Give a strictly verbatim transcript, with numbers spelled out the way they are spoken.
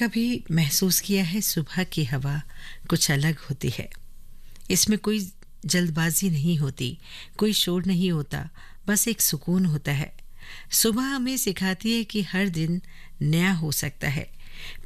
कभी महसूस किया है सुबह की हवा कुछ अलग होती है। इसमें कोई जल्दबाजी नहीं होती, कोई शोर नहीं होता, बस एक सुकून होता है। सुबह हमें सिखाती है कि हर दिन नया हो सकता है।